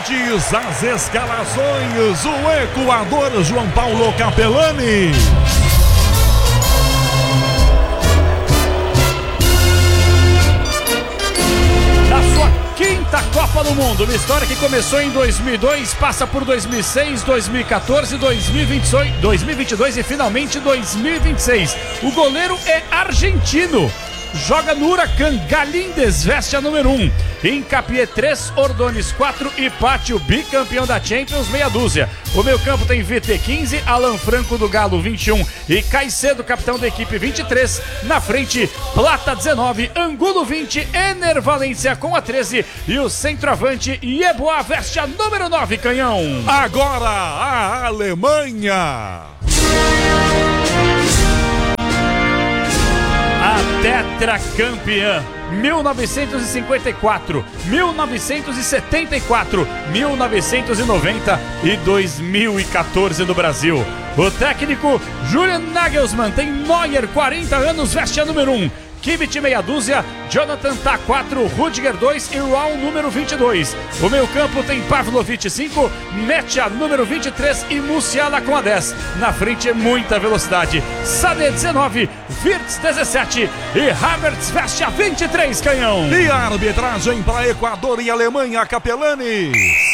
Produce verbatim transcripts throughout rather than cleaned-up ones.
Bandeirantes, as escalações, o Equador, João Paulo Capelani. Na sua quinta Copa do Mundo, uma história que começou em dois mil e dois, passa por dois mil e seis, dois mil e quatorze, dois mil e vinte e dois e finalmente dois mil e vinte e seis. O goleiro é argentino. Joga no Huracan, Galíndez veste a número um. Hincapié três, Ordones quatro e Pátio, bicampeão da Champions, meia dúzia. O meio campo tem V T quinze, Alan Franco do Galo vinte e um e Caicedo, capitão da equipe vinte e três. Na frente, Plata dezenove, Angulo vinte, Ener Valência com a treze e o centroavante Yeboah veste a número nove, canhão. Agora a Alemanha. A tetracampeã, mil novecentos e cinquenta e quatro, mil novecentos e setenta e quatro, mil novecentos e noventa e dois mil e quatorze no Brasil. O técnico Julian Nagelsmann tem Neuer, quarenta anos, veste a número um. Kimmich meia dúzia, Jonathan Tah quatro, Rudiger dois e Raul número vinte e dois. O meio campo tem Pavlovic cinco, Mecha número vinte e três e Musiala com a dez. Na frente é muita velocidade, Sané dezenove, Wirtz dezessete e Havertz veste a vinte e três, canhão. E a arbitragem para Equador e Alemanha, Capelani.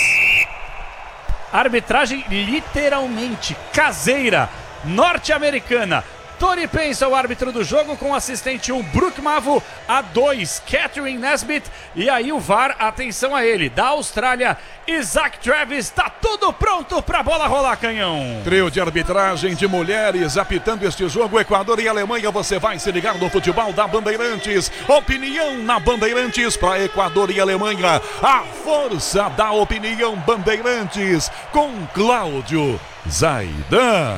Arbitragem literalmente caseira, norte-americana. Tony Pensa, o árbitro do jogo, com assistente um, Brook Mavo, a dois, Catherine Nesbitt, e aí o V A R, atenção a ele, da Austrália, Isaac Travis, tá tudo pronto pra bola rolar, canhão. Trio de arbitragem de mulheres apitando este jogo, Equador e Alemanha, você vai se ligar no futebol da Bandeirantes, opinião na Bandeirantes para Equador e Alemanha, a força da opinião Bandeirantes, com Cláudio Zaidan.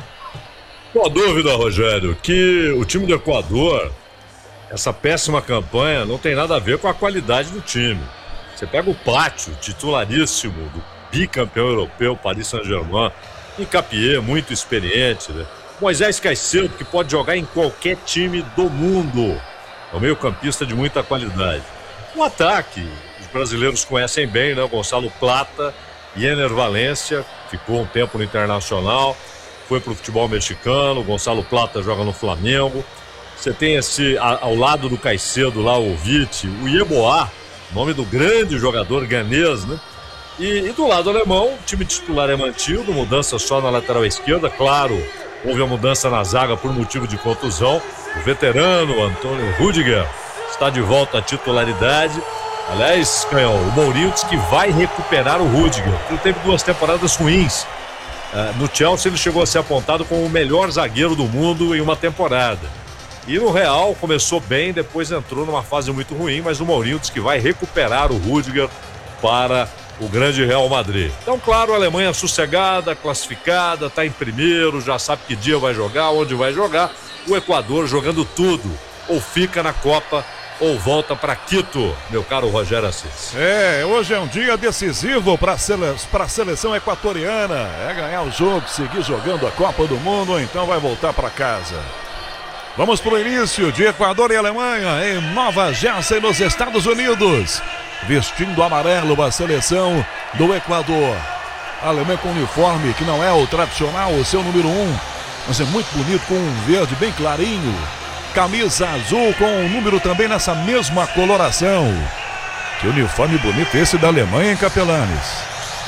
Não há dúvida, Rogério, que o time do Equador, essa péssima campanha, não tem nada a ver com a qualidade do time. Você pega o Pátio, titularíssimo do bicampeão europeu, Paris Saint-Germain, Hincapié, muito experiente, né? Moisés Caicedo, que pode jogar em qualquer time do mundo. É um meio-campista de muita qualidade. O ataque, os brasileiros conhecem bem, né? O Gonçalo Plata e Ener Valência, ficou um tempo no Internacional. Foi pro futebol mexicano, o Gonçalo Plata joga no Flamengo. Você tem esse, a, ao lado do Caicedo lá, o Witt, o Yeboah, nome do grande jogador ganês, né? E, e do lado alemão, o time titular é mantido, mudança só na lateral esquerda, claro, houve a mudança na zaga por motivo de contusão. O veterano Antônio Rudiger está de volta à titularidade. Aliás, Canhão, o Mourinho diz que vai recuperar o Rudiger. Ele teve duas temporadas ruins. Uh, no Chelsea ele chegou a ser apontado como o melhor zagueiro do mundo em uma temporada. E no Real começou bem, depois entrou numa fase muito ruim, mas o Mourinho diz que vai recuperar o Rudiger para o grande Real Madrid. Então, claro, a Alemanha sossegada, classificada, está em primeiro, já sabe que dia vai jogar, onde vai jogar. O Equador jogando tudo, ou fica na Copa ou volta para Quito, meu caro Rogério Assis. É, hoje é um dia decisivo para sele... a seleção equatoriana. É ganhar o jogo, seguir jogando a Copa do Mundo, ou então vai voltar para casa. Vamos para o início de Equador e Alemanha em Nova Jersey, nos Estados Unidos. Vestindo amarelo a seleção do Equador. A Alemanha com uniforme que não é o tradicional, o seu número um, mas é muito bonito, com um verde bem clarinho. Camisa azul com o um número também nessa mesma coloração. Que uniforme bonito esse da Alemanha, hein, Capelanes?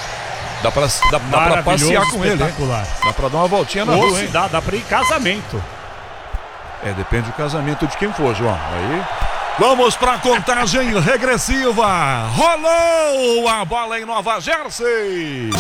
Dá pra, dá, dá pra passear com ele, hein? Dá pra dar uma voltinha na rua, hein? Dá, dá pra ir em casamento. É, depende do casamento de quem for, João. Aí... Vamos pra contagem regressiva. Rolou a bola em Nova Jersey.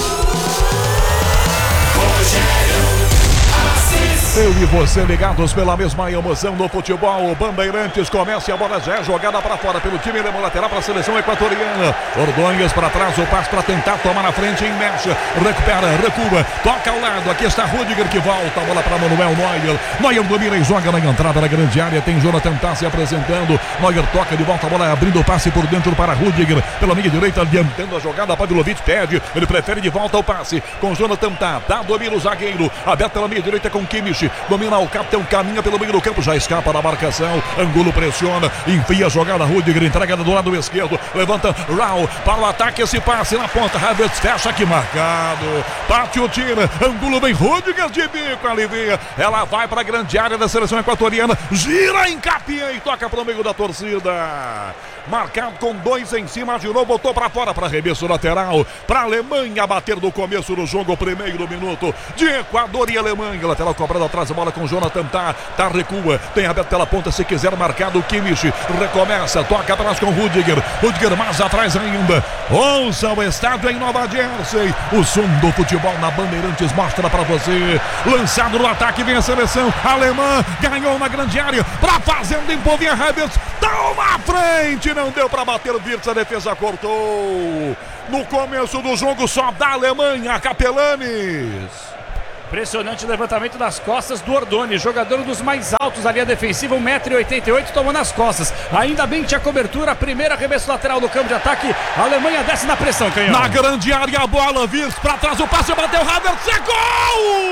Eu e você ligados pela mesma emoção do futebol. O Bandeirantes começa e a bola já é jogada para fora pelo time de lateral para a seleção equatoriana. Ordonhas para trás, o passe para tentar tomar na frente, em mexe, recupera, recua, toca ao lado. Aqui está Rudiger que volta, a bola para Manuel Neuer. Neuer domina e joga na entrada da grande área. Tem Jonathan Tah se apresentando. Neuer toca de volta, a bola abrindo o passe por dentro para Rudiger. Pela linha direita, adiantando a jogada. Pavlovic pede, ele prefere de volta o passe com Jonathan Tah. Tah domina o zagueiro, aberto pela linha direita com Kimmich. frente, domina o capitão, caminha pelo meio do campo, já escapa da marcação. Angulo pressiona, enfia a jogada. Rudiger entrega do lado esquerdo, levanta Raul para o ataque. Esse passe na ponta, Havertz fecha aqui marcado. Bate o tira, Angulo vem, Rudiger de bico, alivia. Ela vai para a grande área da seleção equatoriana, gira, encapia e toca para o meio da torcida. Marcado com dois em cima, girou, botou para fora para arremesso lateral. Para a Alemanha bater no começo do jogo, primeiro minuto de Equador e Alemanha. Lateral cobrando atrás, a bola com Jonathan Tá. Tá recua, tem aberto pela ponta se quiser marcar do Kimmich. Recomeça, toca atrás com Rudiger. Rudiger mais atrás ainda. Ouça o estádio em Nova Jersey. O som do futebol na Bandeirantes mostra para você. Lançado no ataque, vem a seleção alemã. Ganhou na grande área para fazendo empolvinha Havertz. Toma à frente, não deu para bater o Wirtz, a defesa cortou. No começo do jogo só da Alemanha, Capelanes. Impressionante levantamento das costas do Ordone, jogador dos mais altos da linha defensiva, um metro e oitenta e oito, tomou nas costas. Ainda bem que tinha cobertura, primeiro arremesso lateral do campo de ataque. A Alemanha desce na pressão, canhão. Na grande área, a bola, Wirtz para trás, o passe, bateu Havertz, é gol!